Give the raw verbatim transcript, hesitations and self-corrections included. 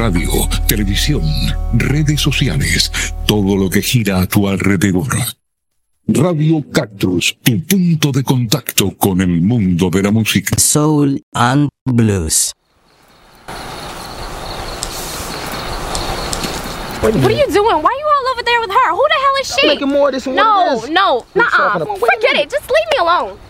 radio, televisión, redes sociales, todo lo que gira a tu alrededor. Radio Cactus, tu punto de contacto con el mundo de la música. Soul and Blues. What are you doing? Why are you all over there with her? Who the hell is she? I'm making more of this and no, what it is. No, no, nuh-uh. Forget it. Just leave me alone.